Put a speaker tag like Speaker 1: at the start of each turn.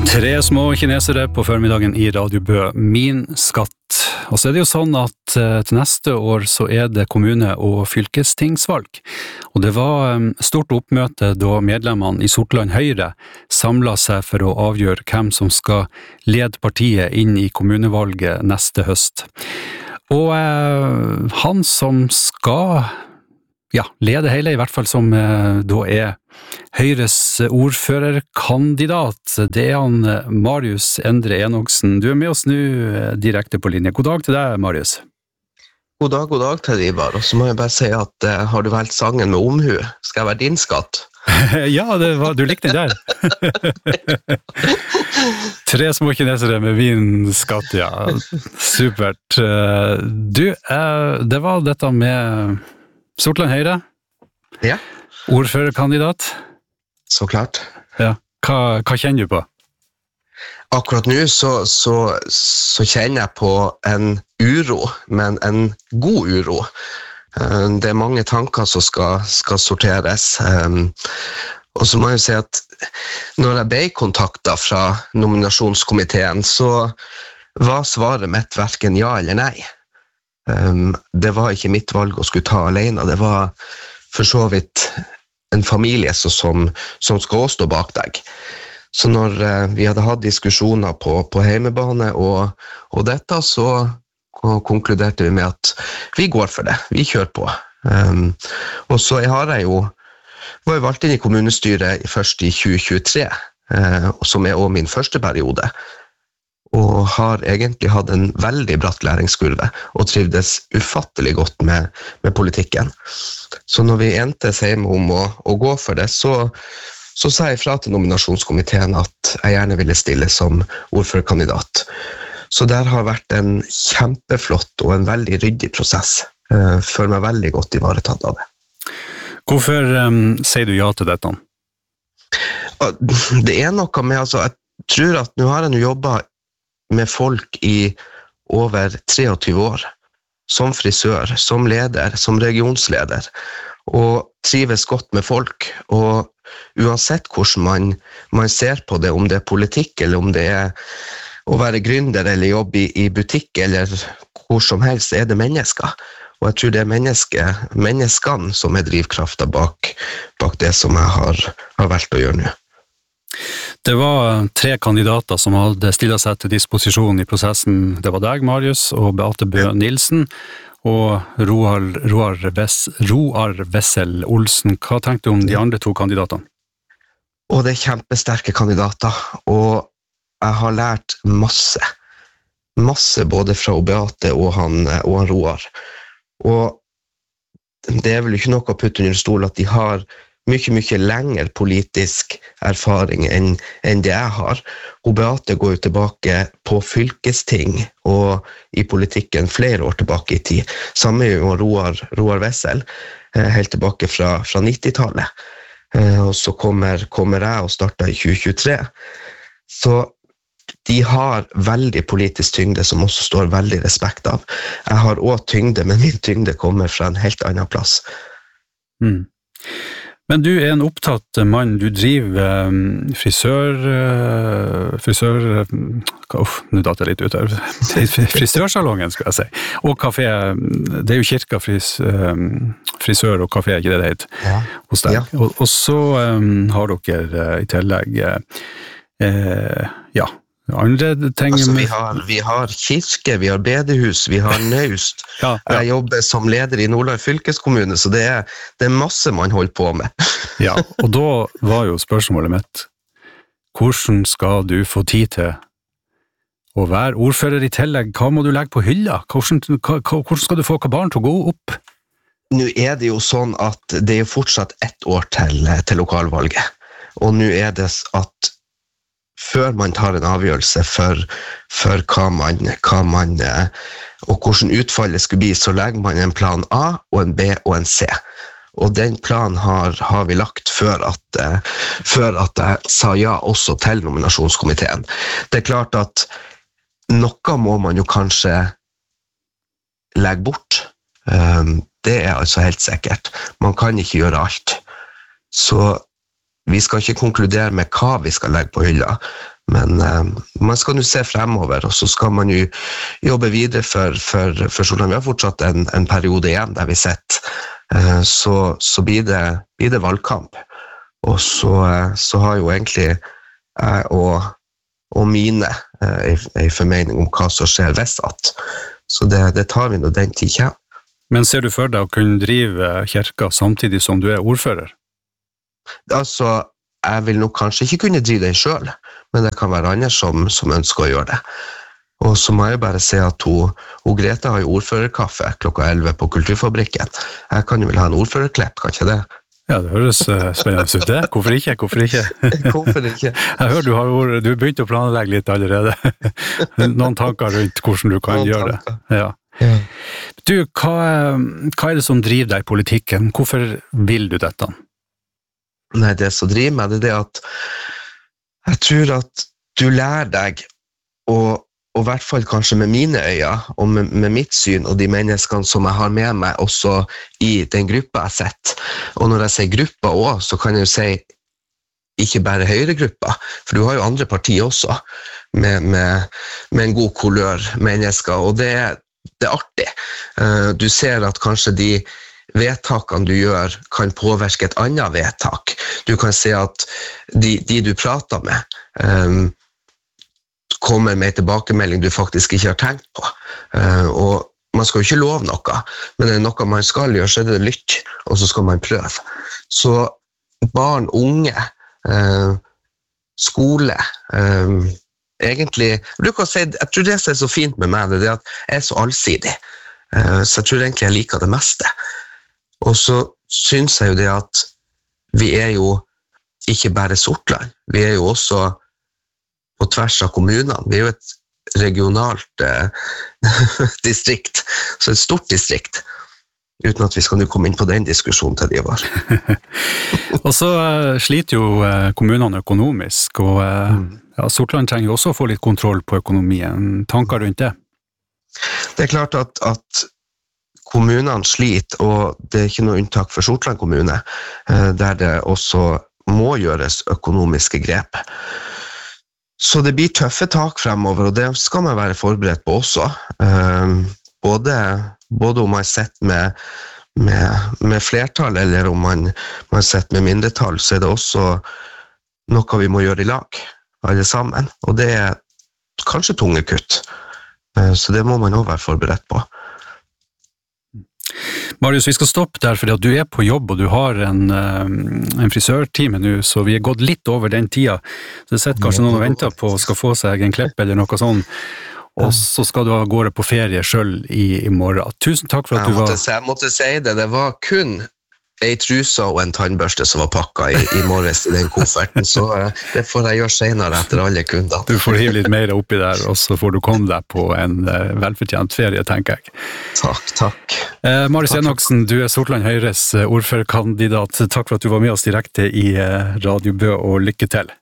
Speaker 1: Tre små kinesere på formiddagen i Radio Bø, min skatt. Og så det jo sånn at til neste år så det kommune- og fylkestingsvalg. Og det var stort oppmøte da medlemmene i Sortland Høyre samlet seg for å avgjøre hvem som skal lede partiet inn i kommunevalget neste høst. Og han som skal lede hele, i hvert fall som da Høyres ordførerkandidat, det han Marius Endre Enoksen. Du med oss nå direkte på linje. God dag til deg, Marius.
Speaker 2: God dag til deg, Ivar. Og så må jeg bare si at har du valgt sangen med omhu? Skal jeg være din skatt?
Speaker 1: Ja, du likte den der. Tre små kinesere med min skatt, ja. Supert. Du, det var dette med Sortland Høyre?
Speaker 2: Ja.
Speaker 1: Ordførerkandidat?
Speaker 2: Så klart.
Speaker 1: Ja. Hva kjenner du på?
Speaker 2: Akkurat nå så kjenner jeg på en uro, men en god uro. Det mange tanker som skal sorteres. Og så må jeg si at når jeg ble kontaktet fra nominasjonskomiteen, så var svaret mitt hverken ja eller nei. Det var ikke mitt valg å skulle ta alene, det var for så vidt en familie som skal stå bak deg. Så når vi hadde hatt diskusjoner på heimebane og dette, så konkluderte vi med at vi går for det, vi kjører på. Og så var jeg valgt inn i kommunestyret først i 2023, som også min første periode. Og har egentlig hatt en veldig bratt læringskurve, og trivdes ufattelig godt med politikken. Så når vi endtes hjemme om å gå for det, så sa jeg fra til nominasjonskomiteen at jeg gjerne ville stille som ordførerkandidat. Så det har vært en kjempeflott og en veldig ryddig prosess. Føler meg veldig godt ivaretatt av det.
Speaker 1: Hvorfor sier du ja til dette?
Speaker 2: Det noe med, jeg tror at nå har jeg jobbet med folk i over 23 år, som frisør, som leder, som regionsleder, og trives godt med folk, og uansett hvordan man ser på det, om det politikk, eller om det å være gründer, eller jobbe i butikk, eller hvor som helst, det mennesker. Og jeg tror det menneskene som drivkraften bak det som jeg har valgt å gjøre nå.
Speaker 1: Det var 3 kandidater som hadde stillet seg til disposisjon i prosessen. Det var deg, Marius, og Beate Bø Nilsen, og Roar Wessel Olsen. Hva tenkte du om de andre 2 kandidatene?
Speaker 2: Og det kjempesterke kandidater, og jeg har lært masse. Masse både fra Beate og han Roar. Og det vel ikke noe å putte under stol at de har mye lengre politisk erfaring enn det jeg har. Og Beate går jo tilbake på fylkesting og i politikken flere år tilbake i tid. Samme jo Roar Wessel, helt tilbake fra 90-tallet. Og så kommer jeg og starter i 2023. Så de har veldig politisk tyngde som også står veldig respekt av. Jeg har også tyngde, men min tyngde kommer fra en helt annen plass.
Speaker 1: Men du en opptatt mann, du driver nå datt jeg litt ut her, frisørsalongen skal jeg si, og kafé, det jo Kirka frisør og kafé, ikke det heter, hos deg. Ja. Og så har dere i tillegg, andre ting...
Speaker 2: vi har kirke, vi har bedehus, vi har naust. Jeg jobber som leder i Nordland fylkeskommune, så det er masse man holder på med.
Speaker 1: Ja, og da var jo spørsmålet mitt, hvordan skal du få tid til å være ordfører i tillegg? Hva må du legge på hylla? Hvordan skal du få barn til å gå opp?
Speaker 2: Nå det jo sånn at det fortsatt 1 år til lokalvalget, og nå det at før man tar en avgjørelse for hva man og hvordan utfallet skulle bli, så legger man en plan A, og en B og en C. Og den planen har vi lagt før at jeg sa ja også til nominasjonskomiteen. Det klart at noe må man jo kanskje legge bort. Det altså helt sikkert. Man kan ikke gjøre alt. Så vi skal ikke konkludere med hva vi skal legge på hylla, man skal nå se fremover, og så skal man jo jobbe videre for Sortland. Vi har fortsatt en periode igjen der vi sitter, så blir det valgkamp. Og så har jo egentlig jeg og mine en formening om hva som skjer hvis at. Så det tar vi når den tid kommer.
Speaker 1: Men ser du for deg å kunne drive kirka samtidig som du ordfører?
Speaker 2: Altså, jeg vil nok kanskje ikke kunne drive den selv, men det kan være andre som ønsker å gjøre det. Og så må jeg bare si at hun Grete har jo ordførerkaffe klokka 11 på Kulturfabrikken. Jeg kan jo vel ha en ordførerklepp, kan ikke det?
Speaker 1: Ja, det høres spennende ut det. Hvorfor ikke?
Speaker 2: Hvorfor ikke?
Speaker 1: Jeg hører du begynte å planlegge litt allerede. Noen tanker rundt hvordan du kan gjøre det. Ja. Du, hva det som driver deg i politikken? Hvorfor vil du dette?
Speaker 2: Nei, det som driver meg, det at jeg tror at du lærer deg, og i hvert fall kanskje med mine øyne, og med mitt syn, og de menneskene som jeg har med meg også i den gruppa jeg sett. Og når jeg sier gruppa også, så kan jeg jo si ikke bare Høyre-gruppa, for du har jo andre partier også, med en god kulør mennesker, og det er artig. Du ser at kanskje de vedtakene du gjør kan påvirke et annet vedtak. Du kan se at de du prater med kommer med tilbakemelding du faktisk ikke har tenkt på. Og man skal jo ikke love noe, men det noe man skal gjøre, så det lytt, og så skal man prøve. Så barn, unge, skole, egentlig, jeg tror det som så fint med meg, det at jeg så allsidig. Så jeg tror egentlig jeg liker det meste. Og så synes jeg jo det at vi jo ikke bare Sortland, vi jo også på tvers av kommunene. Vi jo et regionalt distrikt, så et stort distrikt, uten at vi skal nå komme inn på den diskusjonen til de var.
Speaker 1: Og så sliter jo kommunene økonomisk, og Sortland trenger jo også å få litt kontroll på økonomien. Tanker rundt det?
Speaker 2: Det klart at kommunene sliter, og det ikke noe unntak for Sortland kommune, der det også må gjøres økonomiske grep. Så det blir tøffe tak fremover, og det skal man være forberedt på også. Både om man sitter med flertall, eller om man sitter med mindretall, så det også noe vi må gjøre i lag, alle sammen. Og det kanskje tunge kutt, så det må man også være forberedt på.
Speaker 1: Marius, vi skal stoppe der, fordi at du på jobb, og du har en frisørtime nå, så vi gått litt over den tida. Så det sitter kanskje noen og venter på skal få seg en klepp eller noe sånt, og så skal du gå på ferie selv i morgen. Tusen takk for at du var...
Speaker 2: Jeg måtte si det var kun en truse og en tannbørste som var pakket i morges i den kofferten, så det får jeg gjøre senere etter alle kundene.
Speaker 1: Du får hive litt mer oppi der, og så får du komme deg på en velfortjent ferie, tenker jeg.
Speaker 2: Takk.
Speaker 1: Marius Enoksen, du Sortland Høyres ordførerkandidat. Takk for at du var med oss direkte i Radio Bø, og lykke til.